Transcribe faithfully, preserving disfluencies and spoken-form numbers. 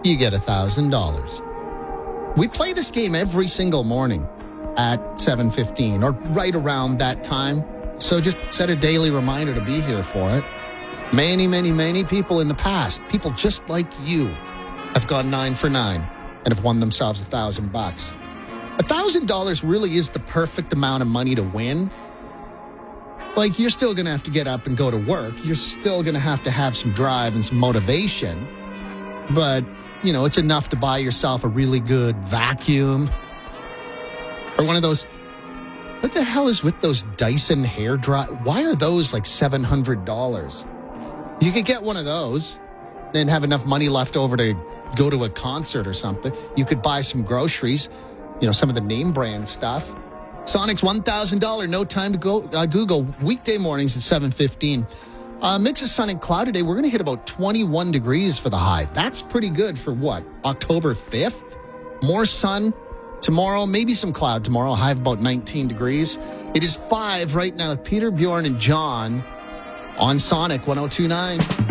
you get one thousand dollars. We play this game every single morning at seven fifteen or right around that time. So just set a daily reminder to be here for it. Many, many, many people in the past, people just like you, have gone nine for nine and have won themselves a thousand bucks. A thousand dollars really is the perfect amount of money to win. Like, you're still going to have to get up and go to work. You're still going to have to have some drive and some motivation. But, you know, it's enough to buy yourself a really good vacuum. Or one of those, what the hell is with those Dyson hair dry? Why are those like seven hundred dollars? You could get one of those, then have enough money left over to go to a concert or something. You could buy some groceries, you know, some of the name brand stuff. Sonic's one thousand dollars No Time to Go uh, Google, weekday mornings at seven fifteen. Uh, mix of sun and cloud today. We're going to hit about twenty-one degrees for the high. That's pretty good for what? October fifth? More sun tomorrow, maybe some cloud tomorrow. High of about nineteen degrees. It is five right now with Peter, Bjorn, and John on Sonic one oh two point nine.